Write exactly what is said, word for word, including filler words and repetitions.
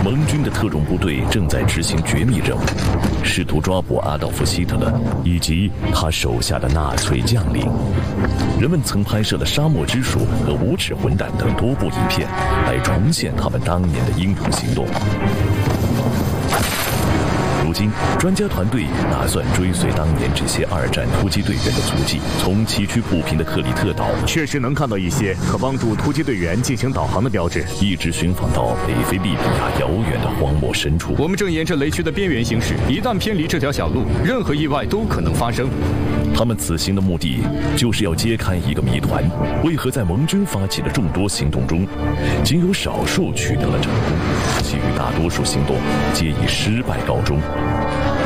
盟军的特种部队正在执行绝密任务，试图抓捕阿道夫·希特勒以及他手下的纳粹将领。人们曾拍摄了《沙漠之鼠》和《无耻混蛋》等多部影片，来重现他们当年的英勇行动。如今，专家团队打算追随当年这些二战突击队员的足迹，从崎岖不平的克里特岛， 确实能看到一些可帮助突击队员进行导航的标志， 一直寻访到北非利比亚遥远的荒漠深处。 我们正沿着雷区的边缘行驶，一旦偏离这条小路，任何意外都可能发生。 他们此行的目的就是要揭开一个谜团：为何在盟军发起的众多行动中，仅有少数取得了成功，其余大多数行动皆以失败告终。